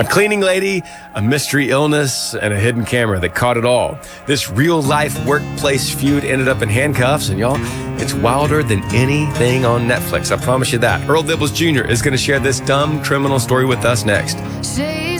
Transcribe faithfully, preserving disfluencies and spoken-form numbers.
A cleaning lady, a mystery illness, and a hidden camera that caught it all. This real-life workplace feud ended up in handcuffs, and y'all, it's wilder than anything on Netflix. I promise you that. Earl Dibbles Junior is going to share this dumb criminal story with us next. She's